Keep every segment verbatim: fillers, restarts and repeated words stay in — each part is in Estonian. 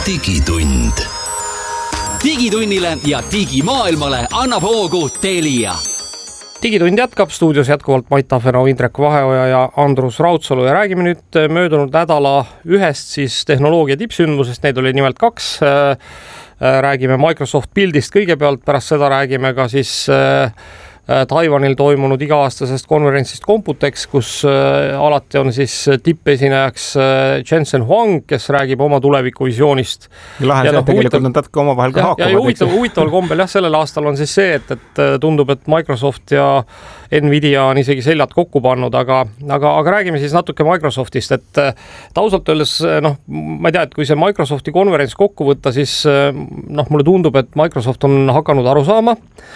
digitund. Digitunnile ja digimaailmale annab hoogu Telia. Digitund jätkab, stuudios jätkuvalt Mait Tafenau, Indrek Vaheoja ja Andrus Raudsalu ja räägime nüüd möödunud nädala ühest siis tehnoloogia tippsündmusest, neid oli nimelt kaks. Räägime Microsoft Buildist kõigepealt, pärast seda räägime ka siis Taiwanil toimunud iga-aastasest konverentsist Computex, kus alati on siis tippesinejaks Jensen Huang, kes räägib oma tulevikuvisioonist. Lahe see, no, tegelikult on tatke oma vahel ka haakuvad. Ja huvitav, huvitaval kombel jah, sellel aastal on siis see, et, et tundub, et Microsoft ja Nvidia on isegi seljad kokku pannud, aga, aga, aga räägime siis natuke Microsoftist, et, et ausalt öeldes, noh, ma ei tea, et kui see Microsofti konverents kokku võtta, siis noh, mulle tundub, et Microsoft on hakanud aru saama,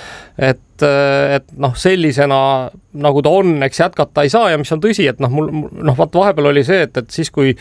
et, et noh, sellisena nagu ta on, eks jätkata ei saa ja mis on tõsi, et noh, mul, noh, vaat vahepeal oli see, et, et siis kui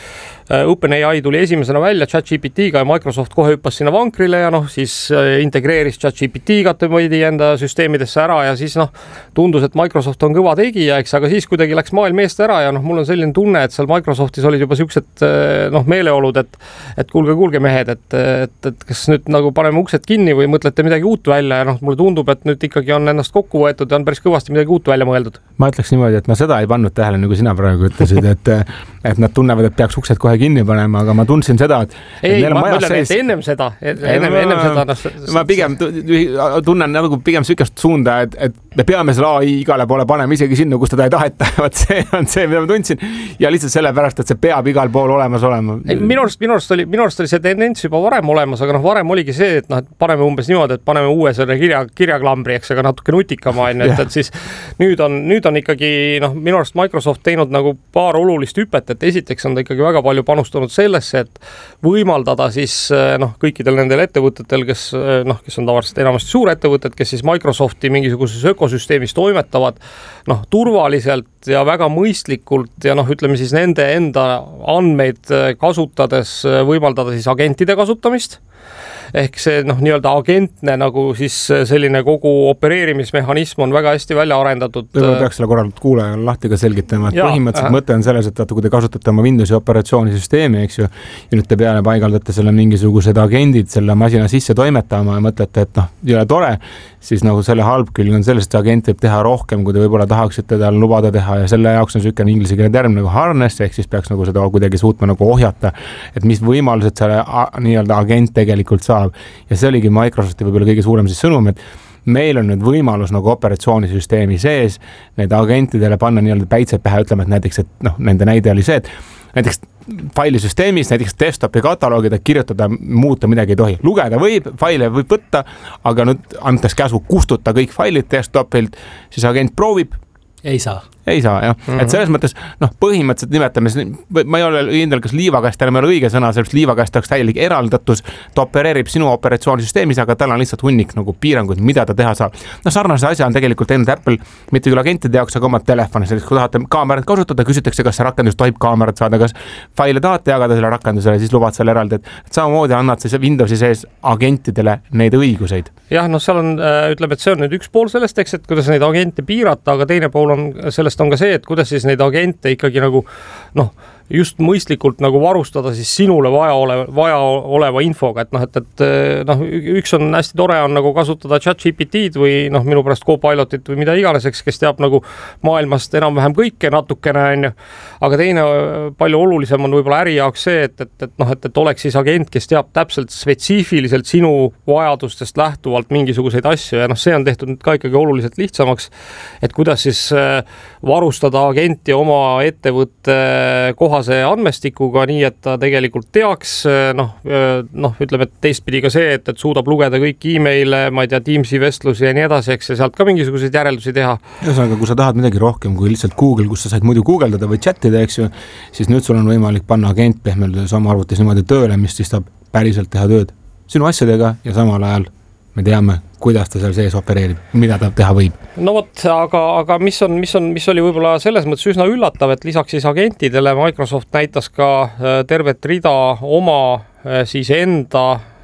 OpenAI tuli esimesena välja ChatGPT-ga ja Microsoft kohe hüppas sinna vankrile ja noh, siis integreeris ChatGPT-ga võidi enda süsteemidesse ära ja siis noh, tundus, et Microsoft on kõva tegija, eks, aga siis kuidagi läks maailm eest ära ja noh, mul on selline tunne, et seal Microsoftis olid juba siuksed noh, meeleolud, et, et kuulge, kuulge mehed, et, et, et kas nüüd nagu paneme uksed kinni või mõtlete midagi uut välja ja noh, mulle tundub, et nüüd ikkagi on ennast kokku võetud ja on päris kõvasti midagi uut välja mõeldud. Ma ütleks niimoodi, et ma seda ei pannud tähele, nagu sina praegu ütlesid, et, et nad tunnevad, et peaks uksed kohe kinni panema, aga ma tundsin seda, et... Ei, ma mõtlen, sees... et ennem seda, ennem, ma, ennem seda... No, ma pigem tunnen nagu pigem sükest suunda, et, et me peame selle A I igale poole panema isegi sinna, kus teda ei taheta. Vaat see on see, mida ma tundsin. Ja lihtsalt sellepärast, et see peab igal pool olemas olema. Ei, minu arust, minu arust oli, minu arust oli see tendents juba varem olemas, aga noh, varem oligi see, et noh, et paneme umbes niimoodi, et paneme uue selle kirja, kirjaklambri, eks, aga natuke nutikama on, et, et siis nüüd on, nüüd on ikkagi, noh, minu arust Microsoft teinud nagu paar olulist hüpet, et esiteks on ta ikkagi väga palju panustanud sellesse, et võimaldada siis, noh, kõikidel nendel ettevõtetel, kes, noh, kes on tavaliselt enamasti suurettevõtted, kes siis Microsofti mingisuguses ökosüsteemis toimetavad, noh, turvaliselt ja väga mõistlikult ja noh, ütleme siis nende enda andmeid kasutades võimaldada siis agentide kasutamist. Ehk see noh, nii-öelda agentne nagu siis selline kogu opereerimismehhanism on väga hästi välja arendatud. Ma peaks selle korralt kuulajal lahti ka selgitama, et ja, põhimõtteliselt äh. mõte on selles, et kui te kasutate oma Windowsi operatsioonisüsteemi, eks ju, ja nüüd te peale paigaldate selle mingisugused agendid selle masina sisse toimetama ja mõtlete, et noh, ei ole tore, siis nagu selle halb külg on sellest, et agent võib teha rohkem, kui te võib-olla tahaksite tal lubada teha ja selle jaoks on sükene inglise keele term nagu harness, ehk siis peaks nagu seda kuidagi suutma nagu ohjata, et mis võimalused selle nii-öelda agent tegelikult saab. Ja see oligi Microsofti võib-olla kõige suurem siis sõnum, et meil on nüüd võimalus nagu operatsioonisüsteemi sees need agentidele panna nii-öelda päitsed pähe, ütleme, et näiteks, et noh, nende näide oli see, et näiteks failisüsteemis, näiteks desktopi kataloogida, kirjutada, muuta midagi ei tohi. Lugeda võib, faile võib võtta, aga nüüd antakse käsu kustuta kõik failid desktopilt, siis agent proovib. Ei saa. Ei saa, jah. Mm-hmm. Et selles mõttes, noh, põhimõtteliselt nimetame, ma ei ole kindel, kas liivakäest enam ei ole õige sõna, sellest liivakäest oleks täielik eraldatus, ta opereerib sinu operatsioonisüsteemis, aga tal on lihtsalt hunnik nagu piirangud, mida ta teha saab. No sarnase asja on tegelikult teinud Apple, mitte küll agentide jaoks, aga oma telefoni, selleks, kui tahate kaamerat kasutada, küsitakse, kas see rakendus tohib kaamerat saada, kas faile tahate jagada selle rakendusele, siis lubad selle eraldi, et samamoodi annad siis Windowsi sees agentidele neid õiguseid. Jah, noh, seal on, ütleme, et see on nüüd üks pool sellest, eks, et kuidas neid agente piirata, aga teine pool on, sellest on ka see, et kuidas siis neid agente ikkagi nagu, noh, just mõistlikult nagu varustada siis sinule vaja oleva, vaja oleva infoga, et noh, et, et noh, üks on hästi tore on nagu kasutada ChatGPT-d või noh, minu pärast Copilotit või mida iganes, eks, kes teab nagu maailmast enam-vähem kõike natukene, on ju, aga teine palju olulisem on võib-olla äri jaoks see, et, et, et noh, et, et oleks siis agent, kes teab täpselt spetsiifiliselt sinu vajadustest lähtuvalt mingisuguseid asju ja noh, see on tehtud ka ikkagi oluliselt lihtsamaks, et kuidas siis varustada agenti oma ettevõtte koha see andmestikuga nii, et ta tegelikult teaks, noh, noh, ütleme, et teistpidi ka see, et, et suudab lugeda kõik e-maile, ma ei tea, Teamsi vestlusi ja nii edasi, eks ja sealt ka mingisuguseid järeldusi teha. Ühesõnaga, kui sa tahad midagi rohkem kui lihtsalt Google, kus sa said muidu googeldada või chatida, eks ju, siis nüüd sul on võimalik panna agent pehmeldades oma arvutis niimoodi tööle, mis siis saab päriselt teha tööd sinu asjadega ja samal ajal me teame, kuidas ta seal sees opereerib, mida ta teha võib. No vot, aga, aga mis on, mis on, mis oli võib-olla selles mõttes üsna üllatav, et lisaks siis agentidele Microsoft näitas ka tervet rida oma siis enda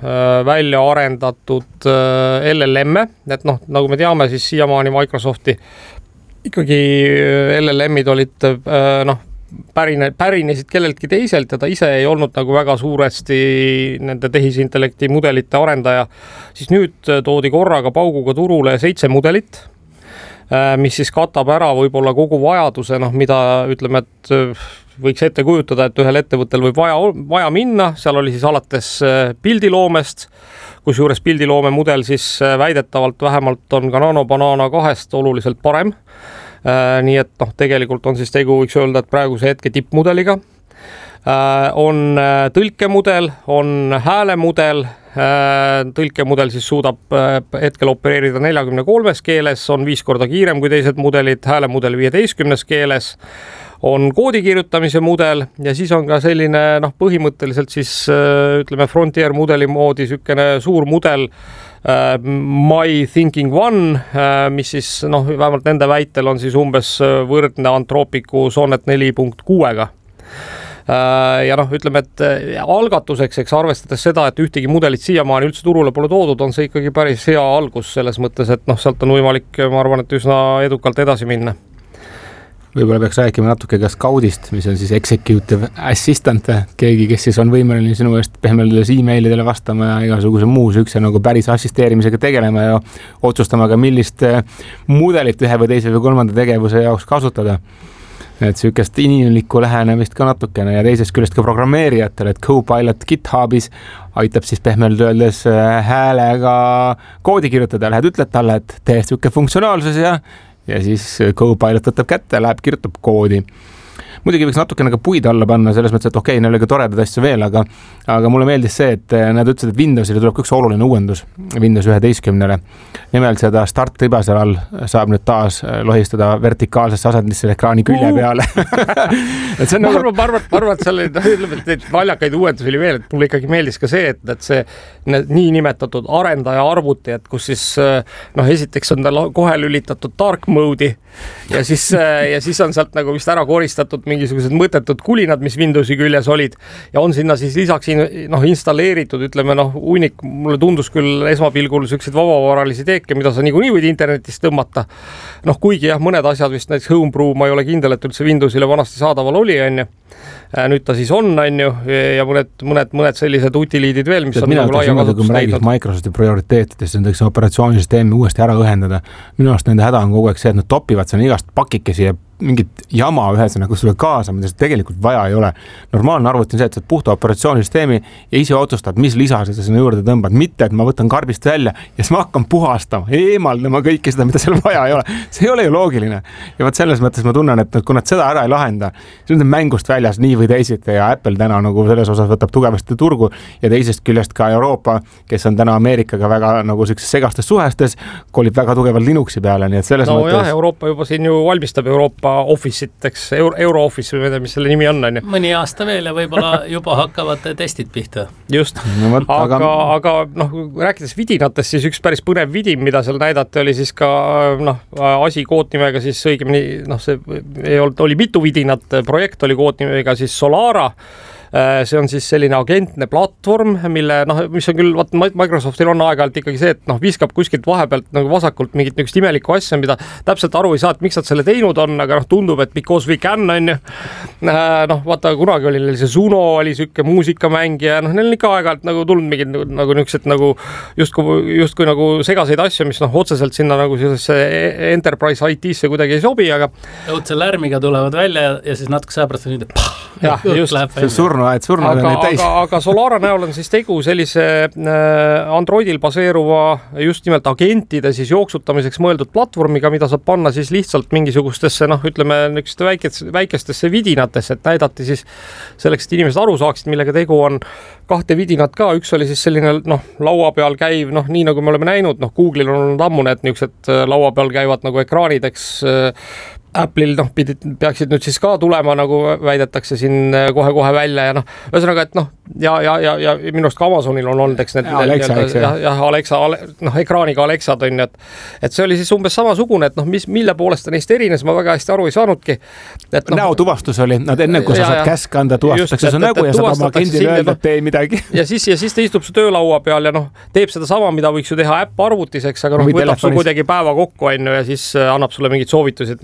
välja arendatud L L M-e, et noh, nagu me teame, siis siiamaani Microsofti ikkagi L L M-id olid noh, pärine, pärinesid kelleltki teiselt ja ta ise ei olnud nagu väga suuresti nende tehisintellekti mudelite arendaja, siis nüüd toodi korraga pauguga turule seitse mudelit, mis siis katab ära võib-olla kogu vajaduse, noh, mida ütleme, et võiks ette kujutada, et ühel ettevõttel võib vaja, vaja minna, seal oli siis alates pildiloomest, kus juures pildiloome mudel siis väidetavalt vähemalt on ka Nano Banana kahest oluliselt parem. Nii et noh, tegelikult on siis tegu, võiks öelda, et praeguse hetke tippmudeliga. On tõlkemudel, on häälemudel, tõlkemudel siis suudab hetkel opereerida neljakümne kolmes keeles, on viis korda kiirem kui teised mudelid, häälemudel viieteistkümnes keeles, on koodi kirjutamise mudel ja siis on ka selline noh, põhimõtteliselt siis ütleme Frontier mudeli moodi sükene suur mudel My Thinking One, mis siis noh, vähemalt nende väitel on siis umbes võrdne Anthropicu Sonnet neli punkt kuuega. Ja noh, ütleme, et algatuseks, eks arvestades seda, et ühtegi mudelit siiamaani üldse turule pole toodud, on see ikkagi päris hea algus selles mõttes, et noh, sealt on võimalik, ma arvan, et üsna edukalt edasi minna. Võib-olla peaks rääkima natuke ka Scoutist, mis on siis executive assistant, keegi, kes siis on võimeline sinu eest pehmeldades e-mailidele vastama ja igasuguse muu sükse nagu päris assisteerimisega tegelema ja otsustama ka, millist mudelit ühe või teise või kolmanda tegevuse jaoks kasutada. Et sükest inimlikku lähenemist ka natukene ja teisest küljest ka programmeerijatele, et Copilot GitHubis aitab siis pehmelt öeldes häälega koodi kirjutada, lähed ütled talle, et tee süke funktsionaalsus ja ja siis Copilot võtab kätte, läheb, kirjutab koodi. Muidugi võiks natukene ka puid alla panna, selles mõttes, et okei, okay, neil oli ka toredad asju veel, aga, aga mulle meeldis see, et nad ütlesid, et Windowsile tuleb üks oluline uuendus, Windows üheteistkümnele. Nimelt seda start-riba seal all saab nüüd taas lohistada vertikaalsesse asendisse ekraani külje peale. et see on ma nagu... arvan, ma arvan, ma arvan, et seal oli, et valjakaid uuendusi oli veel, et mulle ikkagi meeldis ka see, et, et see need nii nimetatud arendaja arvuti, et kus siis noh, esiteks on tal kohe lülitatud dark mode'i ja siis, ja siis on sealt nagu vist ära koristatud mingisugused mõttetud kulinad, mis Windowsi küljes olid ja on sinna siis lisaks noh, installeeritud, ütleme noh, unik, mulle tundus küll esmapilgul sükseid vabavaralisi teeke, mida sa niikuinii võid internetist tõmmata. Noh, kuigi jah, mõned asjad vist näiteks Homebrew, ma ei ole kindel, et üldse Windowsile vanasti saadaval oli, on ju. Nüüd ta siis on, on ju, ja mõned, mõned, mõned sellised utiliidid veel, mis Tead, on mina nagu laia kasutust leidnud. Microsofti prioriteetidest on tõeks operatsioonisüsteemi uuesti ära õhendada. Minu arust nende häda on kogu aeg see, et nad topivad sinna igast pakikesi ja mingit jama ühesõnaga sulle kaasa, mida see tegelikult vaja ei ole. Normaalne arvuti on see, et sa puhta operatsioonisüsteemi ja ise otsustad, mis lisasid sa sinna juurde tõmbad. Mitte, et ma võtan karbist välja ja siis ma hakkan puhastama, eemaldama kõike seda, mida seal vaja ei ole. See ei ole ju loogiline. Ja võt selles mõttes ma tunnen, et kui nad seda ära ei lahenda, siis on mängust väljas nii või teisiti ja Apple täna nagu selles osas võtab tugevasti turgu ja teisest küljest ka Euroopa, kes on täna Ameerikaga väga nagu sellises segastes suhestes, kolib väga tugevalt Linuxi peale. Nii et selles no mõttes... jah, Euroopa juba siin ju valmistab Euroopa Office'it, eks Euro, Euro Office või mida, mis selle nimi on, on ju. Mõni aasta veel ja võib-olla juba hakkavad testid pihta. Just, no, võt, aga, aga, aga noh, rääkides vidinatest, siis üks päris põnev vidin, mida seal näidati, oli siis ka noh, asi koodnimega siis õigemini, noh, see ei olnud, oli mitu vidinat, projekt oli koodnimega siis Solara. See on siis selline agentne platvorm, mille, noh, mis on küll, vaat Microsoftil on aeg-ajalt ikkagi see, et noh, viskab kuskilt vahepealt nagu vasakult mingit niisugust imelikku asja, mida täpselt aru ei saa, et miks nad selle teinud on, aga noh, tundub, et because we can, on ju. Noh, vaata, kunagi oli see Suno, oli sükke muusikamängija, noh, neil on ikka aeg-ajalt nagu tulnud mingid nagu niisugused nagu justkui, justkui nagu segaseid asju, mis noh, otseselt sinna nagu sellisesse Enterprise I T-sse kuidagi ei sobi, aga õudse lärmiga tulevad välja ja siis natuke sõbrast on nüüd, et pah, jah, just, see surnu, et surnu aga, on täis. Aga, aga Solara näol on siis tegu sellise Androidil baseeruva just nimelt agentide siis jooksutamiseks mõeldud platvormiga, mida saab panna siis lihtsalt mingisugustesse, noh, ütleme, niisuguste väikestesse, väikestesse vidinatesse, et näidati siis selleks, et inimesed aru saaksid, millega tegu on kahte vidinat ka. Üks oli siis selline, noh, laua peal käiv, noh, nii nagu me oleme näinud, noh, Google'il on olnud ammu need niisugused laua peal käivad nagu ekraanideks. Apple'il noh, pidid, peaksid nüüd siis ka tulema, nagu väidetakse siin kohe-kohe välja ja noh, ühesõnaga, et noh, ja, ja, ja, ja minu arust ka Amazonil on olnud, eks need ja, Alexa, eks, ja, ja Alexa, noh, ekraaniga Alexad on, et, et see oli siis umbes samasugune, et noh, mis, mille poolest ta neist erines, ma väga hästi aru ei saanudki. Et noh, näotuvastus oli, nad enne kui sa ja, saad käsk anda, tuvastatakse su nägu ja saad oma agendile öelda, et tee midagi. Ja siis, ja siis ta istub su töölaua peal ja noh, teeb seda sama, mida võiks ju teha äpp arvutis, eks, aga noh, võtab su kuidagi päeva kokku, on, ja siis annab sulle mingid soovitused, mida sa järgmine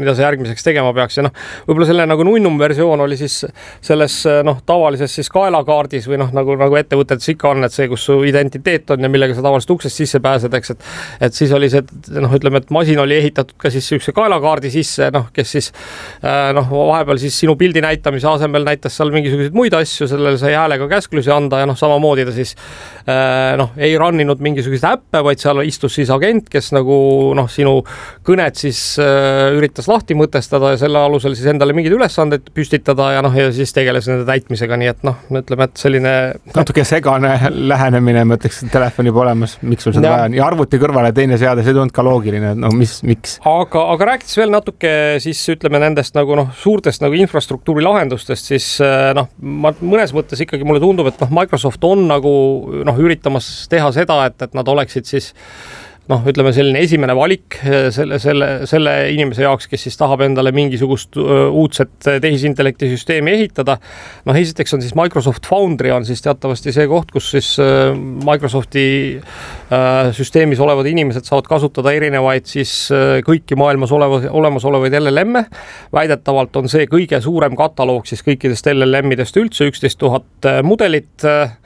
järgimiseks tegema peaks ja noh, võib-olla selle nagu nunnum versioon oli siis selles noh, tavalises siis kaelakaardis või noh, nagu, nagu ettevõtetes ikka on, et see, kus su identiteet on ja millega sa tavaliselt uksest sisse pääsed, eks, et, et siis oli see, noh, ütleme, et masin oli ehitatud ka siis üks kaelakaardi sisse, noh, kes siis noh, vahepeal siis sinu pildi näitamise asemel näitas seal mingisuguseid muid asju, sellele sai häälega käsklusi anda ja noh, samamoodi ta siis noh, ei runninud mingisuguseid äppe, vaid seal istus siis agent, kes nagu noh, sinu kõnet siis äh, üritas lahti mõtestada ja selle alusel siis endale mingeid ülesandeid püstitada ja noh, ja siis tegeles nende täitmisega, nii et noh, ütleme, et selline natuke segane lähenemine, ma ütleks, et telefon juba olemas, miks sul seda vaja on ja arvuti kõrvale teine seade, see tundnud ka loogiline, no mis, miks? Aga, aga rääkides veel natuke siis ütleme nendest nagu noh, suurtest nagu infrastruktuuri lahendustest, siis noh, ma mõnes mõttes ikkagi mulle tundub, et noh, Microsoft on nagu noh, üritamas teha seda, et, et nad oleksid siis noh, ütleme selline esimene valik selle, selle, selle inimese jaoks, kes siis tahab endale mingisugust uudset tehisintellekti süsteemi ehitada. Noh, esiteks on siis Microsoft Foundry on siis teatavasti see koht, kus siis Microsofti süsteemis olevad inimesed saavad kasutada erinevaid siis kõiki maailmas oleva, olemasolevaid L L M-e. Väidetavalt on see kõige suurem kataloog siis kõikidest L L M-idest üldse, üksteist tuhat mudelit.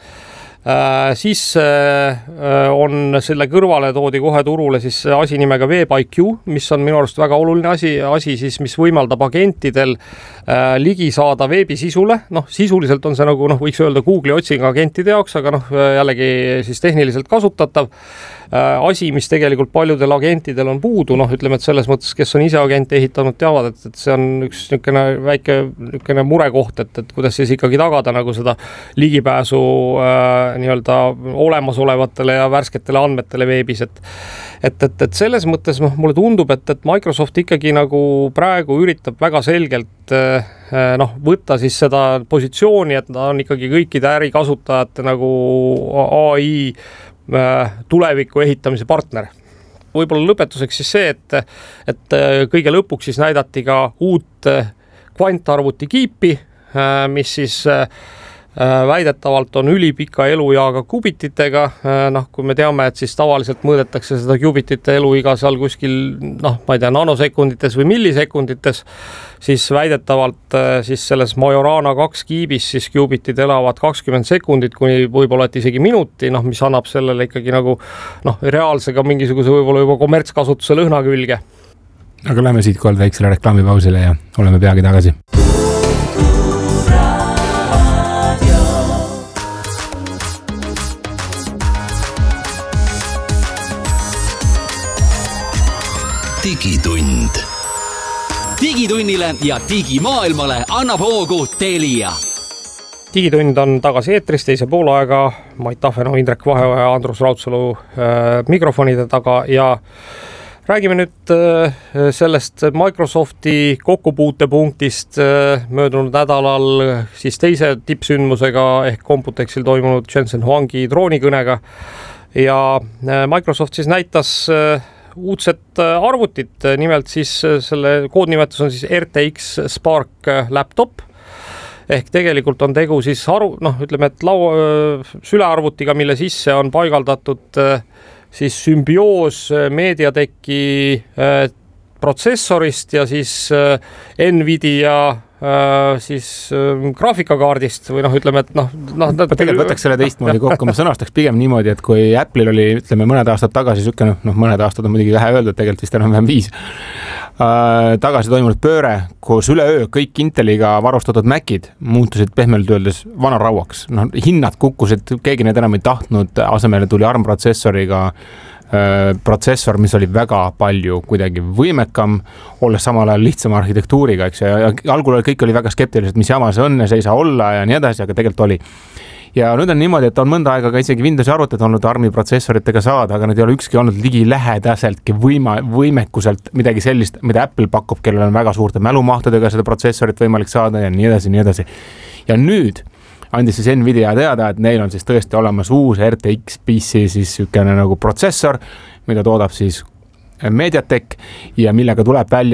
Äh, siis äh, on selle kõrvale toodi kohe turule siis asi nimega WebIQ, mis on minu arust väga oluline asi, asi siis, mis võimaldab agentidel äh, ligi saada veebisisule. Noh, sisuliselt on see nagu noh, võiks öelda Google'i otsing agentide jaoks, aga noh, jällegi siis tehniliselt kasutatav äh, asi, mis tegelikult paljudel agentidel on puudu. Noh, ütleme, et selles mõttes, kes on ise agente ehitanud, teavad, et, et see on üks niisugune väike niisugune murekoht, et, et kuidas siis ikkagi tagada nagu seda ligipääsu äh, nii-öelda olemasolevatele ja värsketele andmetele veebis, et et, et, et selles mõttes mulle tundub, et, et Microsoft ikkagi nagu praegu üritab väga selgelt noh, võtta siis seda positsiooni, et ta on ikkagi kõikide ärikasutajate nagu A I tuleviku ehitamise partner. Võib-olla lõpetuseks siis see, et, et kõige lõpuks siis näidati ka uut kvantarvuti kiipi, mis siis väidetavalt on ülipika elueaga qubititega, noh, kui me teame, et siis tavaliselt mõõdetakse seda qubitite eluiga seal kuskil, noh, ma ei tea, nanosekundites või millisekundites, siis väidetavalt siis selles Majorana kaks kiibis siis qubitid elavad kakskümmend sekundit kuni võib-olla et isegi minuti, noh, mis annab sellele ikkagi nagu noh, reaalsega mingisuguse võib-olla juba kommertskasutuse lõhna külge. Aga lähme siit kohe väiksele reklaamipausile ja oleme peagi tagasi. digitund. Digitunnile ja digimaailmale annab hoogu Telia. Digitund on tagasi eetris teise poolaega. Mait Tahvenau, Indrek Vaheoja ja Andrus Raudsalu äh, mikrofonide taga ja räägime nüüd äh, sellest Microsofti kokkupuutepunktist äh, möödunud nädalal siis teise tippsündmusega ehk Computexil toimunud Jensen Huangi droonikõnega ja äh, Microsoft siis näitas äh, uudset arvutit, nimelt siis selle koodnimetus on siis R T X Spark laptop ehk tegelikult on tegu siis aru, noh, ütleme, et lau, sülearvutiga, mille sisse on paigaldatud siis sümbioos MediaTeki protsessorist ja siis Nvidia siis graafikakaardist või noh, ütleme, et noh, noh ma tegelikult võtaks selle teistmoodi kokku, ma sõnastaks pigem niimoodi, et kui Apple'il oli, ütleme, mõned aastad tagasi sükene, noh, mõned aastad on muidugi vähe öeldud, tegelikult vist enam vähem viis äh, tagasi toimunud pööre, kus üleöö kõik Inteliga varustatud Macid muutusid pehmelt öeldes vanarauaks. Noh, hinnad kukkusid, keegi need enam ei tahtnud, asemele tuli ARM protsessoriga protsessor, mis oli väga palju kuidagi võimekam, olles samal ajal lihtsama arhitektuuriga, eks, ja algul oli, kõik oli väga skeptilised, mis jama see on ja see ei saa olla ja nii edasi, aga tegelikult oli. Ja nüüd on niimoodi, et on mõnda aega ka isegi Windowsi arvutid olnud ARMi protsessoritega saada, aga need ei ole ükski olnud ligi lähedaseltki võima, võimekuselt midagi sellist, mida Apple pakub, kellel on väga suurte mälumahtudega seda protsessorit võimalik saada ja nii edasi, nii edasi. Ja nüüd andis siis Nvidia teada, et neil on siis tõesti olemas uus R T X P C siis sükene nagu protsessor, mida toodab siis MediaTek ja millega tuleb välja